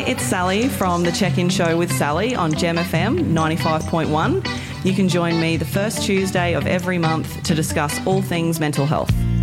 it's Sally from the Check-In Show with Sally on Gem FM 95.1. You can join me the first Tuesday of every month to discuss all things mental health.